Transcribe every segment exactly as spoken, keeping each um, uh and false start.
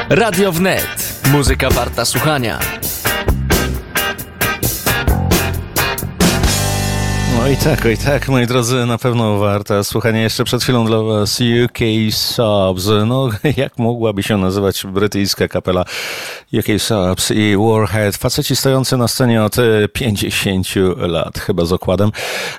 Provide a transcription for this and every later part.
Radio Wnet. Muzyka warta słuchania. No i tak, oj tak, moi drodzy, na pewno warta słuchania. Jeszcze przed chwilą dla was U K Subs. No, jak mogłaby się nazywać brytyjska kapela U K Subs i Warhead. Faceci stojący na scenie od pięćdziesięciu lat, chyba z okładem.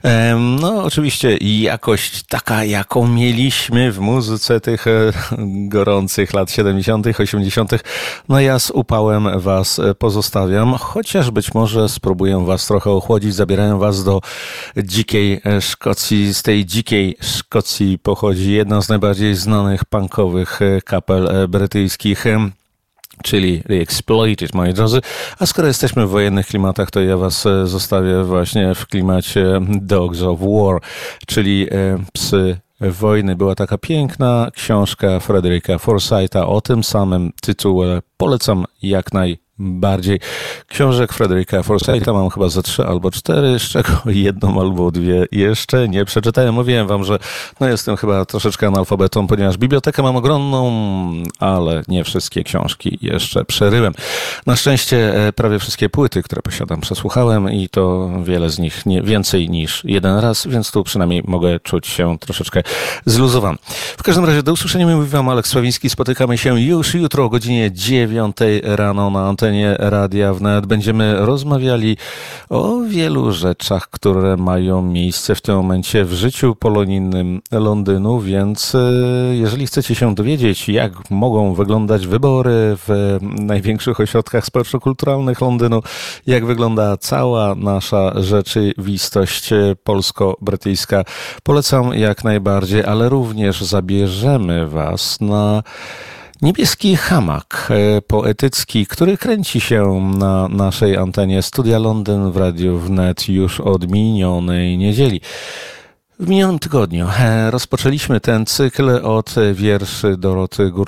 No, oczywiście jakość taka, jaką mieliśmy w muzyce tych gorących lat siedemdziesiątych, osiemdziesiątych. No ja z upałem was pozostawiam, chociaż być może spróbuję was trochę ochłodzić, zabierają was do dzikiej Szkocji. Z tej dzikiej Szkocji pochodzi jedna z najbardziej znanych punkowych kapel brytyjskich, czyli The Exploited, moi drodzy. A skoro jesteśmy w wojennych klimatach, to ja was zostawię właśnie w klimacie Dogs of War, czyli psy wojny. Była taka piękna książka Frederica Forsytha o tym samym tytule. Polecam jak najbardziej. Bardziej. Książek Frederica Forsytha mam chyba ze trzy albo cztery, z czego jedną albo dwie jeszcze nie przeczytałem. Mówiłem wam, że no jestem chyba troszeczkę analfabetą, ponieważ bibliotekę mam ogromną, ale nie wszystkie książki jeszcze przeryłem. Na szczęście prawie wszystkie płyty, które posiadam, przesłuchałem i to wiele z nich nie więcej niż jeden raz, więc tu przynajmniej mogę czuć się troszeczkę zluzowany. W każdym razie do usłyszenia, mówi wam Aleks Sławiński. Spotykamy się już jutro o godzinie dziewiątej rano na antenie Radia Wnet. Będziemy rozmawiali o wielu rzeczach, które mają miejsce w tym momencie w życiu polonijnym Londynu, więc jeżeli chcecie się dowiedzieć, jak mogą wyglądać wybory w największych ośrodkach społeczno-kulturalnych Londynu, jak wygląda cała nasza rzeczywistość polsko-brytyjska, polecam jak najbardziej, ale również zabierzemy was na niebieski hamak poetycki, który kręci się na naszej antenie Studia Londyn w Radiu Wnet już od minionej niedzieli. W minionym tygodniu rozpoczęliśmy ten cykl od wierszy Doroty Górczewskiej.